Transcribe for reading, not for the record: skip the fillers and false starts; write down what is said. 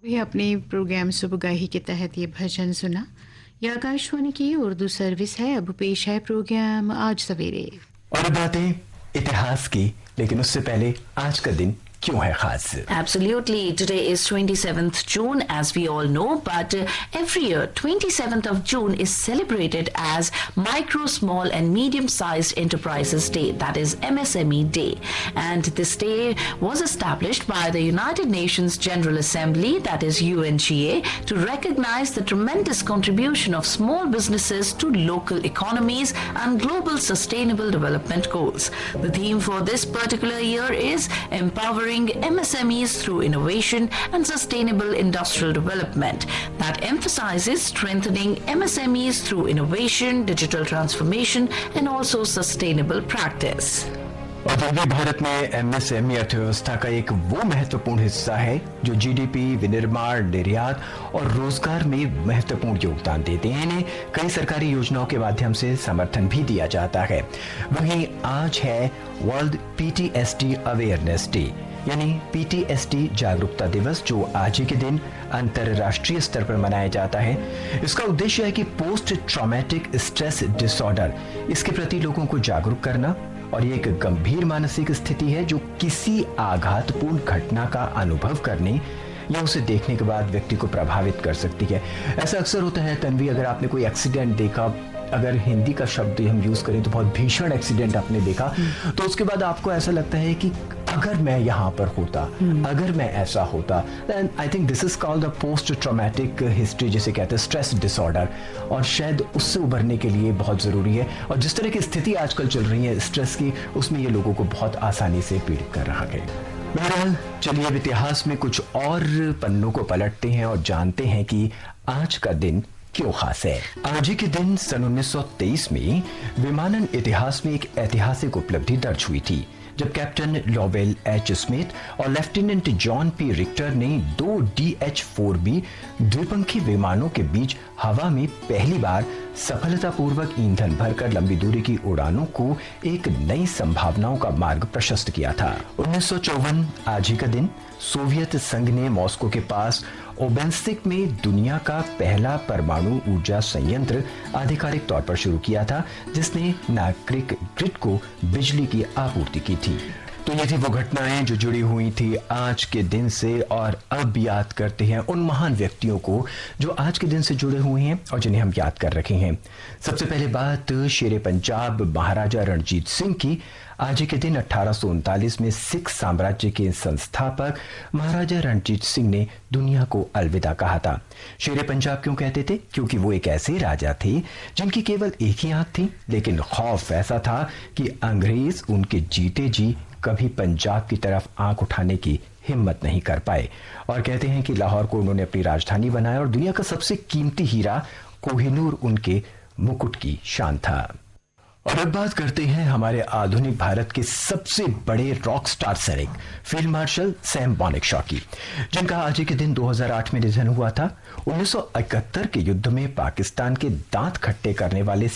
भी अपने प्रोग्राम सुबगाही के तहत ये भजन सुना। यह आकाशवाणी की उर्दू सर्विस है। अब पेश है प्रोग्राम आज सवेरे। और बातें इतिहास की, लेकिन उससे पहले आज का दिन क्यों है खास? Absolutely. Today is 27th June, as we all know, but every year, 27th of June is celebrated as Micro, Small and Medium-Sized Enterprises Day, that is MSME Day. And this day was established by the United Nations General Assembly, that is UNGA, to recognize the tremendous contribution of small businesses to local economies and global sustainable development goals. The theme for this particular year is empowering MSMEs through innovation and sustainable industrial development that emphasizes strengthening MSMEs through innovation, digital transformation and also sustainable practice. उत्तरी भारत में MSME अर्थव्यवस्था का एक वो महत्वपूर्ण हिस्सा है जो जीडीपी, विनिर्माण, निर्यात और रोजगार में महत्वपूर्ण योगदान देते हैं। इन्हें कई सरकारी योजनाओं के माध्यम से समर्थन भी दिया जाता है। वहीं आज है वर्ल्ड पीटीएसडी अवेयरनेस डे, यानी पीटीएसडी जागरूकता दिवस, जो आज ही के दिन अंतरराष्ट्रीय स्तर पर मनाया जाता है। इसका उद्देश्य है कि पोस्ट ट्रॉमेटिक स्ट्रेस डिसऑर्डर, इसके प्रति लोगों को जागरूक करना, और ये एक गंभीर मानसिक स्थिति है जो किसी आघातपूर्ण घटना का अनुभव करने या उसे देखने के बाद व्यक्ति को प्रभावित कर सकती है। ऐसा अक्सर होता है तन्वी, अगर आपने कोई एक्सीडेंट देखा, अगर हिंदी का शब्द हम यूज करें तो बहुत भीषण एक्सीडेंट आपने देखा, तो उसके बाद आपको ऐसा लगता है कि अगर मैं यहाँ पर होता, अगर मैं ऐसा होता, then I think this is called the post traumatic history, जिसे कहते हैं स्ट्रेस डिसऑर्डर। और शायद उससे उभरने के लिए बहुत जरूरी है। और जिस तरह की स्थिति आजकल चल रही है स्ट्रेस की, उसमें ये लोगों को बहुत आसानी से पीड़ित कर रहा है। बहरहाल चलिए अब इतिहास में कुछ और पन्नों को पलटते हैं और जानते हैं कि आज का दिन क्यों खास है। आज ही के दिन सन 1923 में विमानन इतिहास में एक ऐतिहासिक उपलब्धि दर्ज हुई थी, जब कैप्टन लॉवेल एच स्मिथ और लेफ्टिनेंट जॉन पी रिक्टर ने 2 DH-4B द्विपंखी विमानों के बीच हवा में पहली बार सफलतापूर्वक ईंधन भरकर लंबी दूरी की उड़ानों को एक नई संभावनाओं का मार्ग प्रशस्त किया था। 1954 आज ही का दिन सोवियत संघ ने मॉस्को के पास ओबेंस्क में दुनिया का पहला परमाणु ऊर्जा संयंत्र आधिकारिक तौर पर शुरू किया था, जिसने नागरिक ग्रिड को बिजली की आपूर्ति की थी। तो ये थी वो घटनाएं जो जुड़ी हुई थी आज के दिन से। और अब याद करते हैं उन महान व्यक्तियों को जो आज के दिन से जुड़े हुए हैं और जिन्हें हम याद कर रखे हैं। सबसे पहले बात शेरे पंजाब महाराजा रणजीत सिंह की। आज ही के दिन 1839 में सिख साम्राज्य के संस्थापक महाराजा रणजीत सिंह ने दुनिया को अलविदा कहा था। शेरे पंजाब क्यों कहते थे? क्योंकि वो एक ऐसे राजा थे जिनकी केवल एक ही आंख थी, लेकिन खौफ ऐसा था कि अंग्रेज उनके जीते जी कभी पंजाब की तरफ आंख उठाने की हिम्मत नहीं कर पाए। और कहते हैं कि लाहौर को उन्होंने अपनी राजधानी बनाया और दुनिया का सबसे कीमती हीरा कोहिनूर उनके मुकुट की शान था। और अब बात करते हैं हमारे आधुनिक भारत के सबसे बड़े रॉक स्टार सैनिक फील्ड मार्शल सैम बॉनिकशॉ की, जिनका आज ही के दिन 2008 में निधन हुआ था। 1971 के युद्ध में पाकिस्तान के दांत खट्टे करने वाले